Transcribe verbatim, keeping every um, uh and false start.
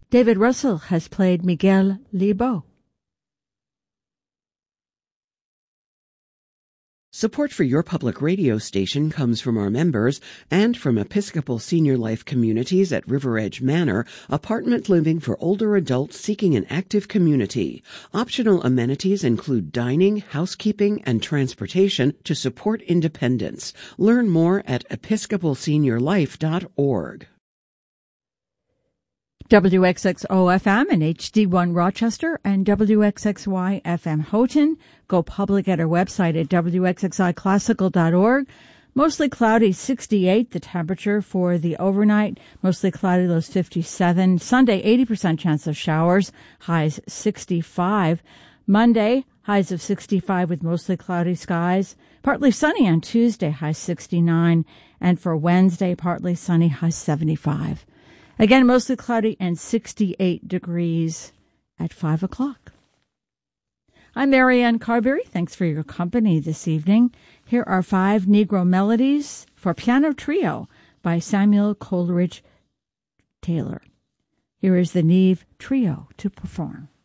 David Russell has played Miguel Libo. Support for your public radio station comes from our members and from Episcopal Senior Life Communities at River Edge Manor, apartment living for older adults seeking an active community. Optional amenities include dining, housekeeping, and transportation to support independence. Learn more at episcopal senior life dot org. W X X O F M and H D one Rochester and W X X Y F M Houghton. Go public at our website at w x x i classical dot org. Mostly cloudy, sixty-eight. The temperature for the overnight. Mostly cloudy, lows fifty-seven. Sunday, eighty percent chance of showers. Highs sixty-five. Monday, highs of sixty-five with mostly cloudy skies. Partly sunny on Tuesday, high sixty-nine. And for Wednesday, partly sunny, high seventy-five. Again, mostly cloudy and sixty-eight degrees at five o'clock. I'm Marianne Carberry. Thanks for your company this evening. Here are five Negro melodies for piano trio by Samuel Coleridge Taylor. Here is the Neve Trio to perform.